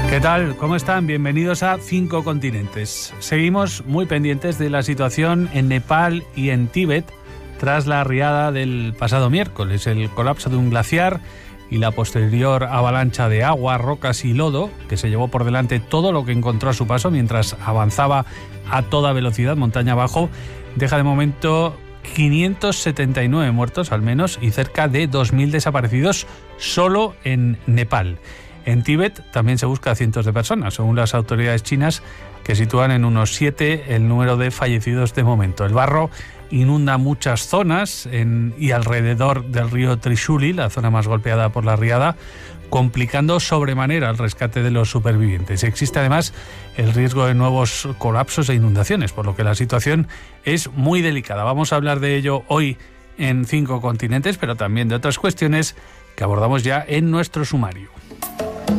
¿Qué tal? ¿Cómo están? Bienvenidos a 5 Continentes. Seguimos muy pendientes de la situación en Nepal y en Tíbet tras la riada del pasado miércoles, el colapso de un glaciar y la posterior avalancha de agua, rocas y lodo que se llevó por delante todo lo que encontró a su paso mientras avanzaba a toda velocidad montaña abajo, deja de momento 579 muertos al menos y cerca de 2.000 desaparecidos solo en Nepal. En Tíbet también se busca a cientos de personas, según las autoridades chinas, que sitúan en unos 7 el número de fallecidos de momento. El barro inunda muchas zonas y alrededor del río Trishuli, la zona más golpeada por la riada, complicando sobremanera el rescate de los supervivientes. Existe además el riesgo de nuevos colapsos e inundaciones, por lo que la situación es muy delicada. Vamos a hablar de ello hoy en 5 Continentes, pero también de otras cuestiones que abordamos ya en nuestro sumario.